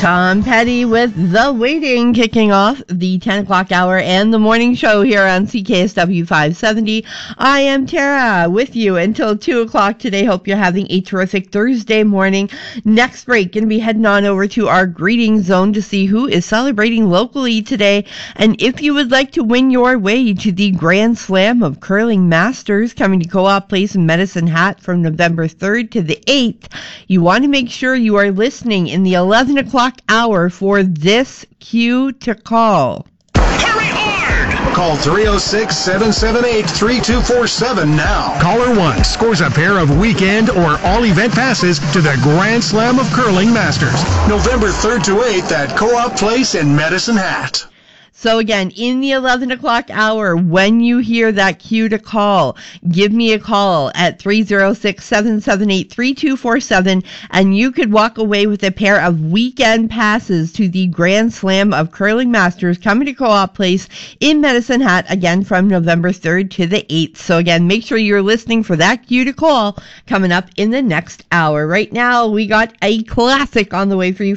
Tom Petty with The Waiting, kicking off the 10 o'clock hour and the morning show here on CKSW 570. I am Tara with you until 2 o'clock today. Hope you're having a terrific Thursday morning. Next break, going to be heading on over to our greeting zone to see who is celebrating locally today. And if you would like to win your way to the Grand Slam of Curling Masters coming to Co-op Place in Medicine Hat from November 3rd to the 8th, you want to make sure you are listening in the 11 o'clock hour for this cue to call. Hurry hard! Call 306-778-3247 now. Caller 1 scores a pair of weekend or all-event passes to the Grand Slam of Curling Masters. November 3rd to 8th at Co-op Place in Medicine Hat. So again, in the 11 o'clock hour, when you hear that cue to call, give me a call at 306-778-3247, and you could walk away with a pair of weekend passes to the Grand Slam of Curling Masters coming to Co-op Place in Medicine Hat, again from November 3rd to the 8th. So again, make sure you're listening for that cue to call coming up in the next hour. Right now, we got a classic on the way for you